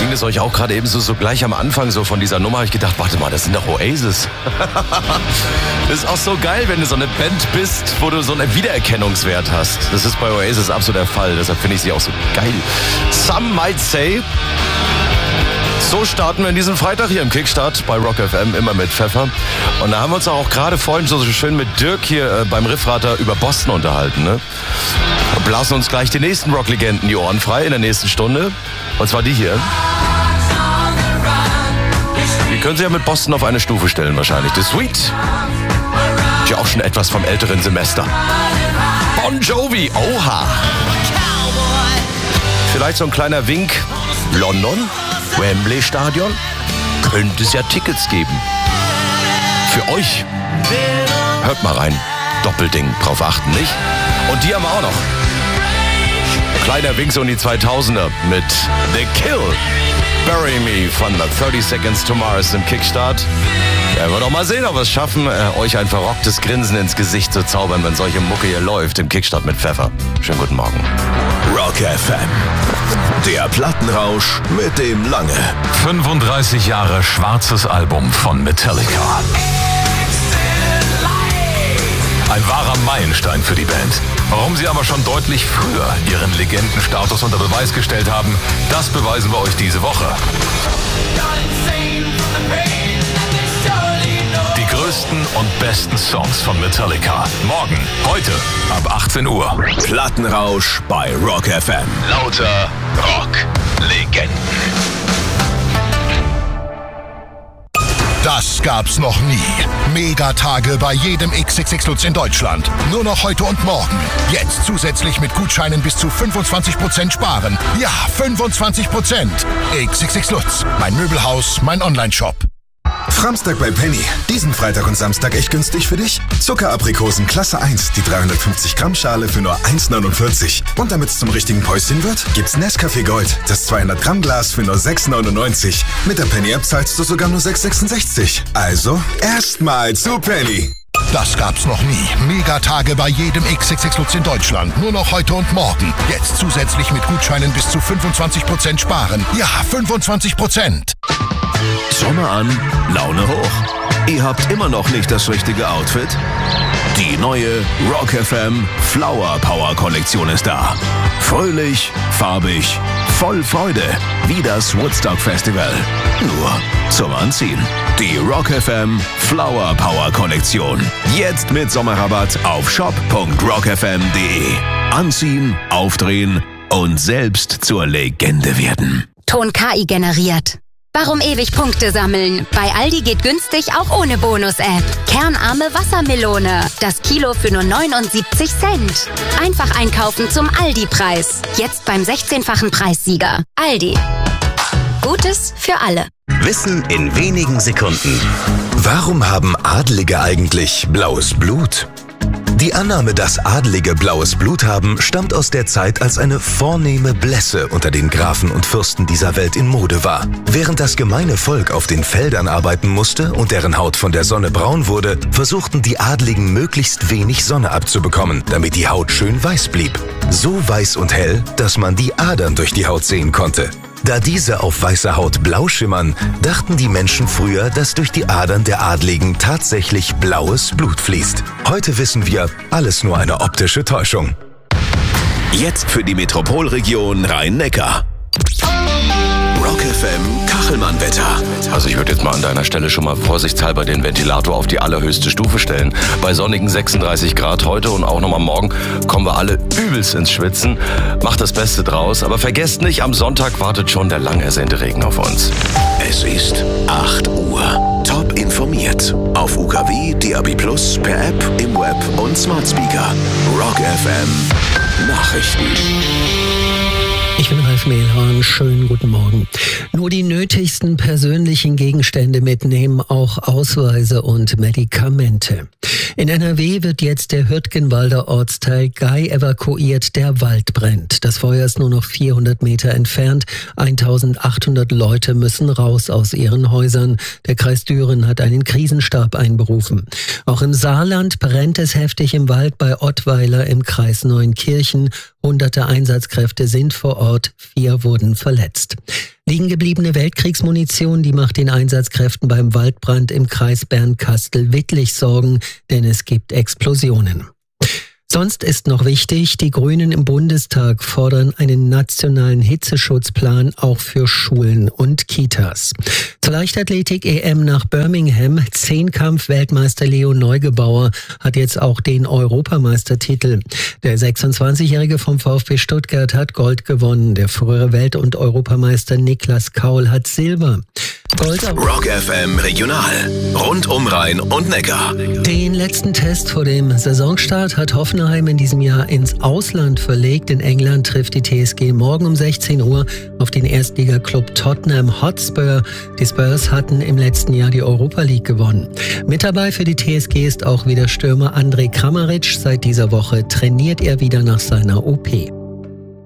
ging es euch auch gerade eben so gleich am Anfang so von dieser Nummer? Habe ich gedacht, warte mal, das sind doch Oasis. Das ist auch so geil, wenn du so eine Band bist, wo du so einen Wiedererkennungswert hast. Das ist bei Oasis absolut der Fall. Deshalb finde ich sie auch so geil. Some might say. So starten wir in diesem Freitag hier im Kickstart bei Rock FM, immer mit Pfeffer. Und da haben wir uns auch gerade vorhin so schön mit Dirk hier beim Riffrater über Boston unterhalten. Ne? Und blasen uns gleich die nächsten Rocklegenden die Ohren frei in der nächsten Stunde. Und zwar die hier. Die können Sie ja mit Boston auf eine Stufe stellen wahrscheinlich. The Sweet. Ist ja auch schon etwas vom älteren Semester. Bon Jovi, oha. Vielleicht so ein kleiner Wink. London, Wembley Stadion. Könnte es ja Tickets geben. Für euch. Hört mal rein. Doppelding, drauf achten, nicht? Und die haben wir auch noch. Kleiner Wink so in die 2000er mit The Kill. Bury Me von The 30 Seconds to Mars im Kickstart. Ja, wir doch mal sehen, ob wir es schaffen, euch ein verrocktes Grinsen ins Gesicht zu zaubern, wenn solche Mucke hier läuft im Kickstart mit Pfeffer. Schönen guten Morgen. Rock FM. Der Plattenrausch mit dem Lange. 35 Jahre schwarzes Album von Metallica. Ein wahrer Meilenstein für die Band. Warum sie aber schon deutlich früher ihren Legendenstatus unter Beweis gestellt haben, das beweisen wir euch diese Woche. Die größten und besten Songs von Metallica. Morgen, heute, ab 18 Uhr. Plattenrausch bei Rock FM. Lauter Rock-Legenden. Das gab's noch nie. Megatage bei jedem XXX Lutz in Deutschland. Nur noch heute und morgen. Jetzt zusätzlich mit Gutscheinen bis zu 25% sparen. Ja, 25%. XXX Lutz. Mein Möbelhaus, mein Onlineshop. Framstag bei Penny. Diesen Freitag und Samstag echt günstig für dich? Zuckeraprikosen Klasse 1, die 350 Gramm Schale für nur 1,49. Und damit es zum richtigen Päuschen wird, gibt's Nescafé Gold, das 200 Gramm Glas für nur 6,99. Mit der Penny-App zahlst du sogar nur 6,66. Also, erstmal zu Penny. Das gab's noch nie. Megatage bei jedem XXX Lutz in Deutschland. Nur noch heute und morgen. Jetzt zusätzlich mit Gutscheinen bis zu 25% sparen. Ja, 25%. Sommer an, Laune hoch. Ihr habt immer noch nicht das richtige Outfit? Die neue Rock FM Flower Power Kollektion ist da. Fröhlich, farbig, voll Freude, wie das Woodstock Festival. Nur zum Anziehen. Die Rock FM Flower Power Kollektion. Jetzt mit Sommerrabatt auf shop.rockfm.de. Anziehen, aufdrehen und selbst zur Legende werden. Ton KI generiert. Warum ewig Punkte sammeln? Bei Aldi geht günstig auch ohne Bonus-App. Kernarme Wassermelone. Das Kilo für nur 79 Cent. Einfach einkaufen zum Aldi-Preis. Jetzt beim 16-fachen Preissieger. Aldi. Gutes für alle. Wissen in wenigen Sekunden. Warum haben Adlige eigentlich blaues Blut? Die Annahme, dass Adlige blaues Blut haben, stammt aus der Zeit, als eine vornehme Blässe unter den Grafen und Fürsten dieser Welt in Mode war. Während das gemeine Volk auf den Feldern arbeiten musste und deren Haut von der Sonne braun wurde, versuchten die Adligen möglichst wenig Sonne abzubekommen, damit die Haut schön weiß blieb. So weiß und hell, dass man die Adern durch die Haut sehen konnte. Da diese auf weißer Haut blau schimmern, dachten die Menschen früher, dass durch die Adern der Adligen tatsächlich blaues Blut fließt. Heute wissen wir, alles nur eine optische Täuschung. Jetzt für die Metropolregion Rhein-Neckar. Rock FM Kachelmann-Wetter. Also ich würde jetzt mal an deiner Stelle schon mal vorsichtshalber den Ventilator auf die allerhöchste Stufe stellen. Bei sonnigen 36 Grad heute und auch nochmal morgen kommen wir alle übelst ins Schwitzen. Macht das Beste draus, aber vergesst nicht, am Sonntag wartet schon der lang ersehnte Regen auf uns. Es ist 8 Uhr. Top informiert. Auf UKW, DAB+, per App, im Web und Smart Speaker. Rock FM Nachrichten. Ich bin Ralf Mehlhorn, schönen guten Morgen. Nur die nötigsten persönlichen Gegenstände mitnehmen, auch Ausweise und Medikamente. In NRW wird jetzt der Hürtgenwalder Ortsteil Gei evakuiert, der Wald brennt. Das Feuer ist nur noch 400 Meter entfernt. 1800 Leute müssen raus aus ihren Häusern. Der Kreis Düren hat einen Krisenstab einberufen. Auch im Saarland brennt es heftig im Wald bei Ottweiler im Kreis Neunkirchen. Hunderte Einsatzkräfte sind vor Ort, 4 wurden verletzt. Liegen gebliebene Weltkriegsmunition, die macht den Einsatzkräften beim Waldbrand im Kreis Bernkastel-Wittlich Sorgen, denn es gibt Explosionen. Sonst ist noch wichtig, die Grünen im Bundestag fordern einen nationalen Hitzeschutzplan auch für Schulen und Kitas. Zur Leichtathletik-EM nach Birmingham. Zehnkampf-Weltmeister Leo Neugebauer hat jetzt auch den Europameistertitel. Der 26-Jährige vom VfB Stuttgart hat Gold gewonnen. Der frühere Welt- und Europameister Niklas Kaul hat Silber. Rock FM Regional. Rund um Rhein und Neckar. Den letzten Test vor dem Saisonstart hat Hoffenheim in diesem Jahr ins Ausland verlegt. In England trifft die TSG morgen um 16 Uhr auf den Erstligaklub Tottenham Hotspur. Die Spurs hatten im letzten Jahr die Europa League gewonnen. Mit dabei für die TSG ist auch wieder Stürmer Andrej Kramaric. Seit dieser Woche trainiert er wieder nach seiner OP.